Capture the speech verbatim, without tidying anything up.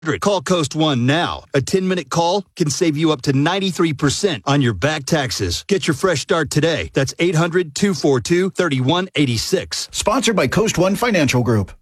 Call Coast One now. A ten-minute call can save you up to ninety-three percent on your back taxes. Get your fresh start today. That's eight hundred, two four two, three one eight six. Sponsored by Coast One Financial Group.